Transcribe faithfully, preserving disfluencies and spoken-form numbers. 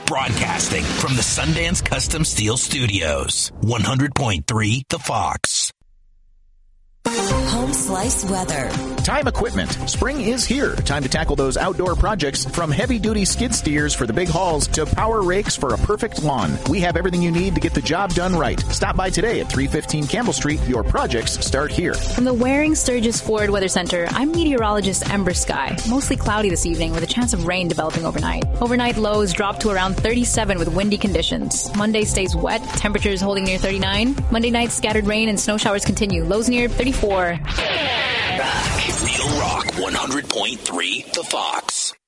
Broadcasting from the Sundance Custom Steel Studios. one hundred point three The Fox. Home Slice weather. Time equipment. Spring is here. Time to tackle those outdoor projects, from heavy-duty skid steers for the big hauls to power rakes for a perfect lawn. We have everything you need to get the job done right. Stop by today at three fifteen Campbell Street. Your projects start here. From the Waring Sturgis Ford Weather Center, I'm meteorologist Ember Sky. Mostly cloudy this evening with a chance of rain developing overnight. Overnight lows drop to around thirty-seven with windy conditions. Monday stays wet, temperatures holding near thirty-nine. Monday night, scattered rain and snow showers continue. Lows near thirty-four. Back. Real Rock one hundred point three The Fox.